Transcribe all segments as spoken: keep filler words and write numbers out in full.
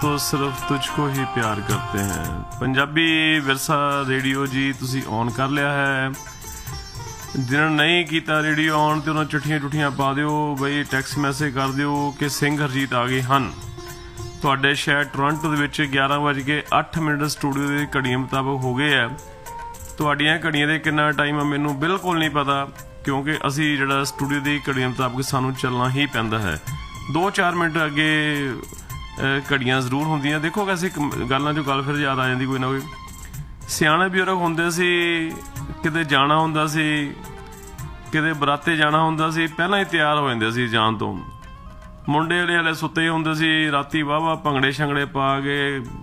तो सिर्फ तुझको ही प्यार करते हैं। पंजाबी विरसा रेडियो जी तुसी ऑन कर लिया है। जिन्होंने नहीं किया रेडियो ऑन तो उन्होंने चिट्ठियां चुट्ठियां पा दिओ बई, टैक्स मैसेज कर दिओ कि सिंह हरजीत आ गए हैं। तुहाडे शहर टोरंटो दे विच ग्यारह बज के अठ मिनट स्टूडियो की घड़ियां मुताबिक हो गए है। तुहाडियां घड़ियां दे कितना टाइम है मैनूं बिल्कुल नहीं पता, क्योंकि असी जिहड़ा स्टूडियो की घड़ियां मुताबिक सानूं चलना ही पैंदा है। दो चार मिनट अगे घड़ियां जरूर होंदियां। देखो वैसे गल्लां चों गल फिर याद आ जाती कोई ना कोई। सियाणे बजुर्ग होंदे सी, किते जाना हुंदा सी, किते बराते जाना हुंदा सी, पहलां ही तैयार हो जांदे सी जाण तो। मुंडे हले हले सुत्ते हुंदे सी, राती वाह वाह भंगड़े शंगड़े पा के,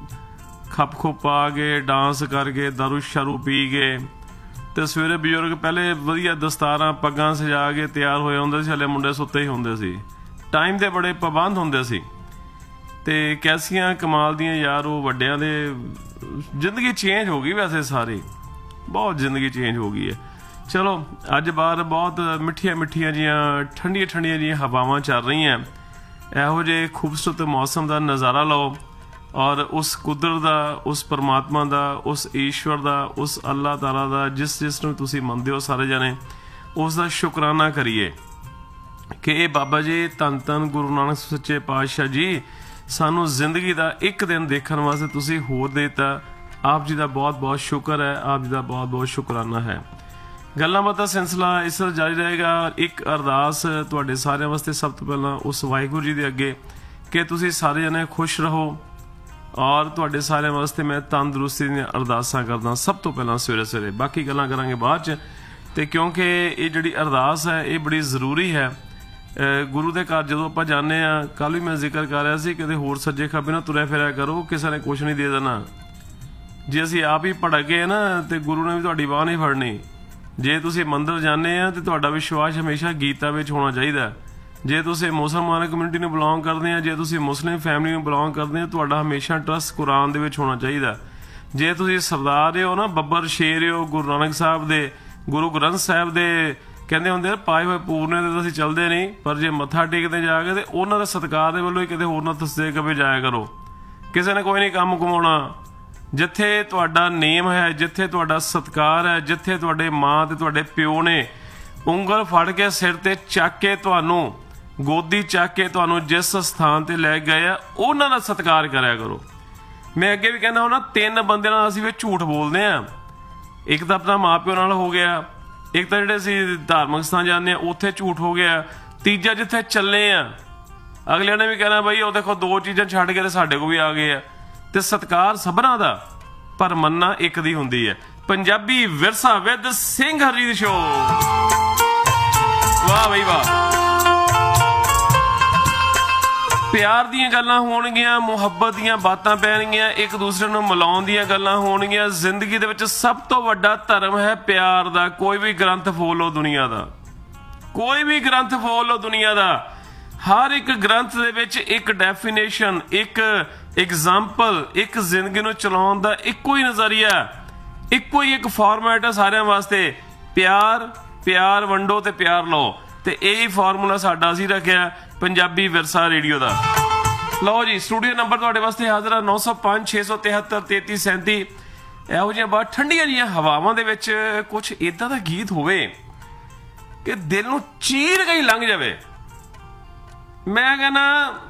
खप खुप पा के, डांस करके, दारू शारू पी के, ते सवेरे बजुर्ग पहले वधिया दस्तारां पग्गां सजा के तैयार होए हुंदे सी, हले मुंडे सुत्ते ही हुंदे सी। टाइम दे बड़े पाबंद हुंदे सी ते कैसियां कमाल दियां यार वो वड्डियां दे। जिंदगी चेंज हो गई वैसे सारी, बहुत जिंदगी चेंज हो गई है। चलो अज बाहर बहुत मिठिया मिठिया जियां ठंडिया ठंडिया जियां हवावां चल रही हैं। इहो जे खूबसूरत मौसम का नज़ारा लो और उस कुदरत का, उस परमात्मा का, उस ईश्वर का, उस अल्लाह ताला का, जिस जिस नूं तुसीं मनदे हो सारे जने, उसका शुकराना करिए कि ये बाबा जी धन धन गुरु नानक सच्चे पातशाह जी सानू जिंदगी का एक दिन देखने वास्ते तुसी होर देता। आप जी का बहुत बहुत शुक्र है, आप जी का बहुत बहुत शुकराना है। गल्लां बातां सिलसिला इस तरह जारी रहेगा। एक अरदास तुहाडे सारिਆਂ वास्ते सब तो पहला उस वाहिगुरू जी दे अगे कि तुसी सारे जने खुश रहो, और तुहाडे सारिਆਂ वास्ते मैं तंदुरुस्ती दी अरदासां करदा सब तो पहला सवेरे सवेरे। बाकी गल्लां करांगे बाद च, ते क्योंकि ये जिहड़ी अरदास है ये बड़ी जरूरी है। गुरु के घर जो आप जाने, कल भी मैं जिक्र कर रहा सी कि होर सज्जे खब्बे ना तुरया फिरया करो, किसी ने कुछ नहीं दे देना। जे असीं आप ही भड़क गए ना तो गुरु ने भी तुहाडी बांह नहीं फड़नी। जे तुसीं मंदिर जाने तो तुहाडा विश्वास हमेशा गीता विच होना चाहिए। जे तुसीं मुसलमान कम्यूनिटी नूं बिलोंग करदे आ, जे तुसीं मुस्लिम फैमिली नूं बिलोंग करदे आ, तुहाडा हमेशा ट्रस्ट कुरान दे विच होना चाहिए। जे तुसीं सरदार हो ना, बब्बर शेर हो, गुरु नानक साहब दे, गुरु ग्रंथ साहब दे कहते होंदे पाए हुए पूरने ते असीं चलदे नहीं, पर जे मत्था टेकदे जाके ते उन्हां दे सत्कार दे वल्लों ही किते होर ना तस्दे कवे जाया करो। किसी ने कोई नहीं काम कमाउणा। जिथे तुहाडा नेम है, जिथे तुहाडा सत्कार है, जिथे तुहाडे माँ ते तुहाडे प्यो ने उंगल फड़ के सिर ते चक के तुहानूं गोदी चक के तुहानूं जिस स्थान ते लै गए आ, उन्हां दा सत्कार करया करो। मैं अगे भी कहना हुंदा, तीन बंदे नाल असीं विच झूठ बोलदे आ। एक तां अपना माँ प्यो नाल हो गया, एक तो जिहड़े असीं धार्मिक स्थान जाने उत्थे झूठ हो गया, तीजा जिथे चले आ अगले ने भी कहना बई वो देखो दो चीज़ां छड्ड के साडे को भी आ गए आ। ते सत्कार सबना दा, पर मन्ना एक दी हुंदी है। Punjabi Virsa with Singh Harjeet show. वाह बई वाह। प्यार दीयां गल्लां होणगियां, मुहब्बत दीयां बातां पैणगियां, एक दूसरे नूं मिलाउण दीयां गल्लां होणगियां। जिंदगी दे विच सब तो वड्डा धर्म है प्यार दा। कोई भी ग्रंथ फोल लो दुनिया दा, कोई भी ग्रंथ फोल लो दुनिया दा, हर एक ग्रंथ दे विच एक डेफिनेशन, एक एग्जाम्पल, एक जिंदगी नूं चलाउण दा इक्को ही नज़रिया, इक्को ही एक फॉर्मैट है सारिਆਂ वास्ते। प्यार प्यार वंडो ते प्यार लो, ते यही फार्मूला साडा असीं रखिआ पंजाबी विरसा रेडियो का। लो जी, स्टूडियो नंबर तुहाडे वास्ते हाज़र है नौ सौ पाँच छे सौ तिहत्तर तेती सैंती। इहो जिहियां बहुत ठंडियां जिहियां हवावां दे विच कुछ इदां दा गीत होवे कि दिल नूं चीर के ही लंघ जावे। मैं कहना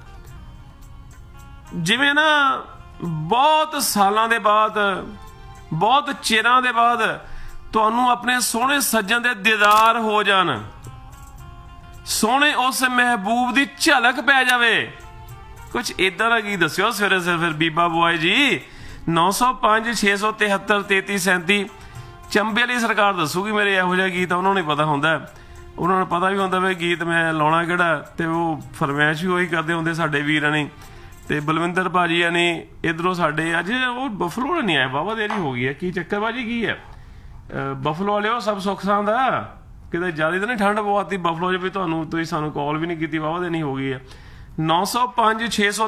जिवें ना बहुत सालां दे बाद, बहुत चिरां दे बाद तुहानूं अपने सोहणे सज्जन दे दीदार हो जाण, सोहणे उस महबूब की झलक पै जावे। कुछ इदां दा गीत दस्सिओ सवेरे सवेरे फिर बीबा बुआई जी। नौ सौ पाँच छे सौ तिहत्तर तेती सैंती। चंबे वाली सरकार दसूगी मेरे इहो जिहा गीत, उन्होंने पता हुंदा, उन्होंने पता भी हुंदा भी गीत मैं लाउणा किहड़ा, ते वो फरमाइश भी उही करदे हुंदे साडे वीर ने। ते बलविंदर भाजी ने इधरों साडे अज वो बफलो नहीं आए, बाबा देरी हो गई है। की चक्कर भाजी की है? बफलो वाले हो सब सुख सांद आ, किते ज़्यादा तो नहीं ठंड पवाती बफलो च भी? तुहानूं तुसीं सानूं कॉल भी नहीं की, वाहवा देनी हो गई है। नौ सौ पाँच छे सौ